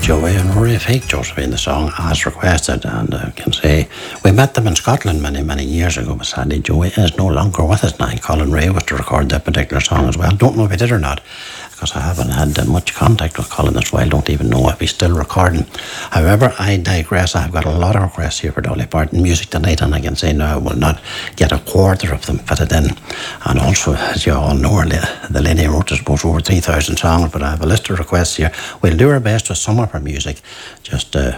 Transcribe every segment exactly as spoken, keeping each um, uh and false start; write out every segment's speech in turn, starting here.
Joey and Rory Fake Josephine, the song as requested, and I can say we met them in Scotland many, many years ago, but sadly Joey is no longer with us now. Colin Ray was to record that particular song as well. Don't know if he did or not, because I haven't had uh, much contact with Colin this while. Don't even know if he's still recording. However, I digress. I've got a lot of requests here for Dolly Parton music tonight, and I can say now I will not get a quarter of them fitted in. And also, as you all know, the lady wrote, I suppose, over three thousand songs, but I have a list of requests here. We'll do our best with some of her music, just uh,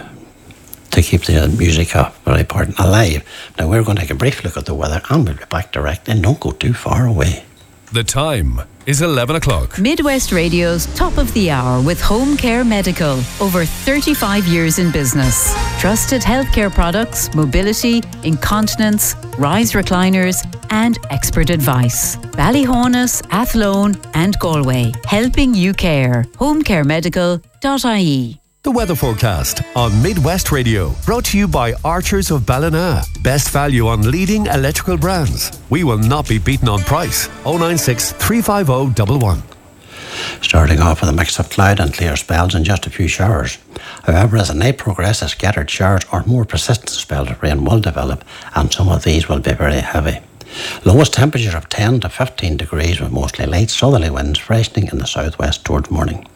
to keep the music of Dolly Parton alive. Now, we're going to take a brief look at the weather, and we'll be back direct, and don't go too far away. The time is eleven o'clock. Midwest Radio's Top of the Hour with Home Care Medical. Over thirty-five years in business. Trusted healthcare products, mobility, incontinence, rise recliners, and expert advice. Ballyhonus, Athlone, and Galway. Helping you care. home care medical dot I E. The weather forecast on Midwest Radio, brought to you by Archers of Ballina. Best value on leading electrical brands. We will not be beaten on price. oh nine six, three five oh, one one. Starting off with a mix of cloud and clear spells and just a few showers. However, as the night progresses, scattered showers or more persistent spells of rain will develop, and some of these will be very heavy. Lowest temperature of ten to fifteen degrees with mostly light southerly winds freshening in the southwest towards morning.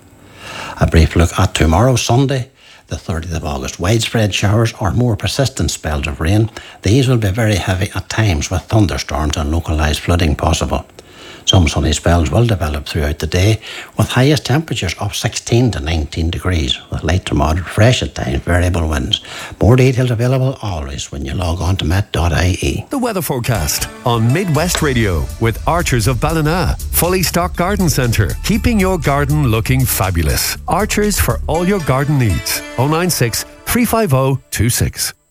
A brief look at tomorrow, Sunday, the thirtieth of August. Widespread showers or more persistent spells of rain. These will be very heavy at times, with thunderstorms and localised flooding possible. Some sunny spells will develop throughout the day, with highest temperatures of sixteen to nineteen degrees, with light to moderate fresh at times, variable winds. More details available always when you log on to met dot I E. The weather forecast on Midwest Radio with Archers of Ballina. Fully stocked garden centre, keeping your garden looking fabulous. Archers for all your garden needs. oh nine six, three five oh, two six.